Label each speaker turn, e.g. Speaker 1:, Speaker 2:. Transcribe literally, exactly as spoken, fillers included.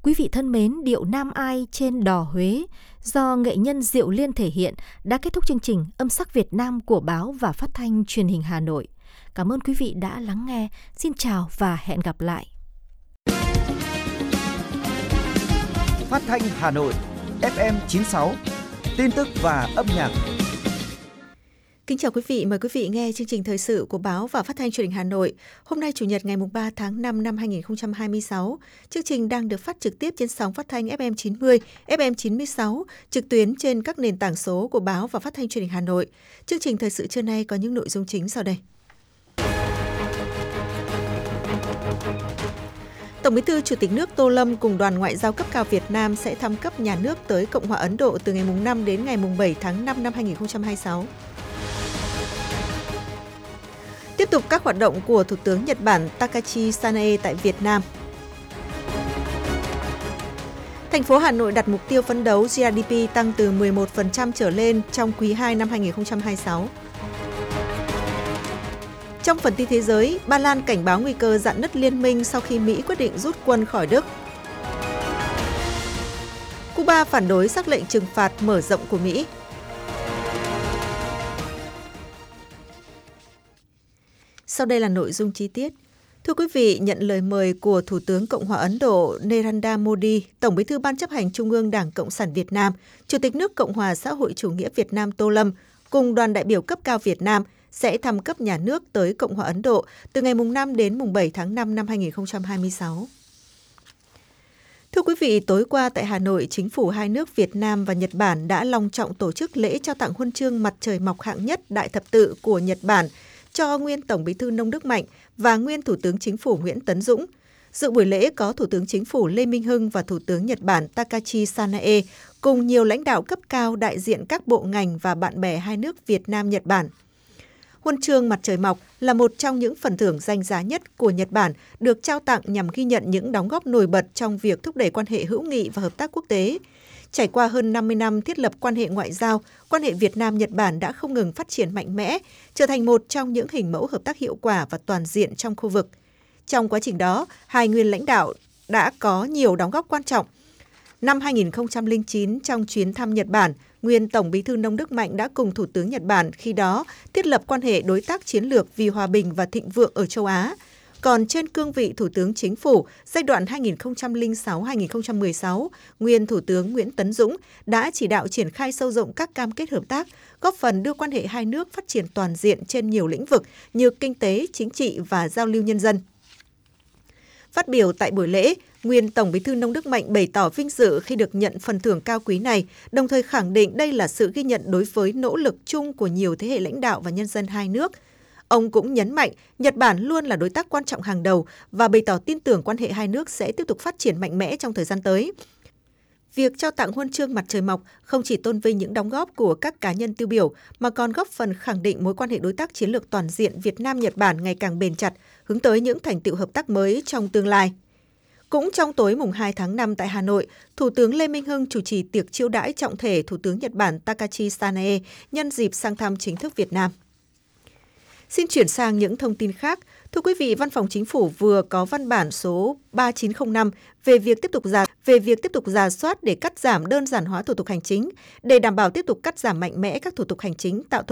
Speaker 1: Quý vị thân mến, điệu Nam Ai trên đò Huế do nghệ nhân Diệu Liên thể hiện đã kết thúc chương trình Âm sắc Việt Nam của Báo và Phát thanh Truyền hình Hà Nội. Cảm ơn quý vị đã lắng nghe. Xin chào và hẹn gặp lại.
Speaker 2: Phát thanh Hà Nội, ép em chín sáu, tin tức và âm nhạc.
Speaker 3: Kính chào quý vị, mời quý vị nghe chương trình thời sự của Báo và Phát thanh Truyền hình Hà Nội. Hôm nay Chủ nhật ngày ba tháng năm năm hai nghìn không trăm hai mươi sáu, chương trình đang được phát trực tiếp trên sóng phát thanh ép em chín mươi, ép em chín mươi sáu, trực tuyến trên các nền tảng số của Báo và Phát thanh Truyền hình Hà Nội. Chương trình thời sự trưa nay có những nội dung chính sau đây. Tổng Bí thư Chủ tịch nước Tô Lâm cùng đoàn ngoại giao cấp cao Việt Nam sẽ thăm cấp nhà nước tới Cộng hòa Ấn Độ từ ngày năm đến ngày bảy tháng năm năm hai nghìn không trăm hai mươi sáu. Tiếp tục các hoạt động của Thủ tướng Nhật Bản Takashi Sanae tại Việt Nam. Thành phố Hà Nội đặt mục tiêu phấn đấu giê đê pê tăng từ mười một phần trăm trở lên trong quý hai năm hai nghìn không trăm hai mươi sáu. Trong phần tin thế giới, Ba Lan cảnh báo nguy cơ rạn nứt liên minh sau khi Mỹ quyết định rút quân khỏi Đức. Cuba phản đối sắc lệnh trừng phạt mở rộng của Mỹ. Sau đây là nội dung chi tiết. Thưa quý vị, nhận lời mời của Thủ tướng Cộng hòa Ấn Độ Narendra Modi, Tổng Bí thư Ban chấp hành Trung ương Đảng Cộng sản Việt Nam, Chủ tịch nước Cộng hòa xã hội chủ nghĩa Việt Nam Tô Lâm cùng đoàn đại biểu cấp cao Việt Nam sẽ thăm cấp nhà nước tới Cộng hòa Ấn Độ từ ngày năm đến bảy tháng năm năm hai nghìn không trăm hai mươi sáu. Thưa quý vị, tối qua tại Hà Nội, chính phủ hai nước Việt Nam và Nhật Bản đã long trọng tổ chức lễ trao tặng huân chương Mặt trời mọc hạng nhất Đại thập tự của Nhật Bản cho nguyên Tổng Bí thư Nông Đức Mạnh và nguyên Thủ tướng Chính phủ Nguyễn Tấn Dũng. Dự buổi lễ có Thủ tướng Chính phủ Lê Minh Hưng và Thủ tướng Nhật Bản Takashi Sanae cùng nhiều lãnh đạo cấp cao đại diện các bộ ngành và bạn bè hai nước Việt Nam-Nhật Bản. Huân chương Mặt trời mọc là một trong những phần thưởng danh giá nhất của Nhật Bản được trao tặng nhằm ghi nhận những đóng góp nổi bật trong việc thúc đẩy quan hệ hữu nghị và hợp tác quốc tế. Trải qua hơn năm mươi năm thiết lập quan hệ ngoại giao, quan hệ Việt Nam-Nhật Bản đã không ngừng phát triển mạnh mẽ, trở thành một trong những hình mẫu hợp tác hiệu quả và toàn diện trong khu vực. Trong quá trình đó, hai nguyên lãnh đạo đã có nhiều đóng góp quan trọng. Năm hai nghìn không trăm lẻ chín, trong chuyến thăm Nhật Bản, nguyên Tổng Bí thư Nông Đức Mạnh đã cùng Thủ tướng Nhật Bản khi đó thiết lập quan hệ đối tác chiến lược vì hòa bình và thịnh vượng ở châu Á. Còn trên cương vị Thủ tướng Chính phủ giai đoạn hai nghìn không trăm lẻ sáu đến hai nghìn không trăm mười sáu, nguyên Thủ tướng Nguyễn Tấn Dũng đã chỉ đạo triển khai sâu rộng các cam kết hợp tác, góp phần đưa quan hệ hai nước phát triển toàn diện trên nhiều lĩnh vực như kinh tế, chính trị và giao lưu nhân dân. Phát biểu tại buổi lễ, nguyên Tổng Bí thư Nông Đức Mạnh bày tỏ vinh dự khi được nhận phần thưởng cao quý này, đồng thời khẳng định đây là sự ghi nhận đối với nỗ lực chung của nhiều thế hệ lãnh đạo và nhân dân hai nước. Ông cũng nhấn mạnh Nhật Bản luôn là đối tác quan trọng hàng đầu và bày tỏ tin tưởng quan hệ hai nước sẽ tiếp tục phát triển mạnh mẽ trong thời gian tới. Việc trao tặng huân chương Mặt trời mọc không chỉ tôn vinh những đóng góp của các cá nhân tiêu biểu mà còn góp phần khẳng định mối quan hệ đối tác chiến lược toàn diện Việt Nam-Nhật Bản ngày càng bền chặt, hướng tới những thành tựu hợp tác mới trong tương lai. Cũng trong tối mùng hai tháng năm tại Hà Nội, Thủ tướng Lê Minh Hưng chủ trì tiệc chiêu đãi trọng thể Thủ tướng Nhật Bản Takashi Sanae nhân dịp sang thăm chính thức Việt Nam. Xin chuyển sang những thông tin khác. Thưa quý vị, Văn phòng Chính phủ vừa có văn bản số ba chín không năm về việc tiếp tục rà về việc tiếp tục rà soát để cắt giảm đơn giản hóa thủ tục hành chính, để đảm bảo tiếp tục cắt giảm mạnh mẽ các thủ tục hành chính, tạo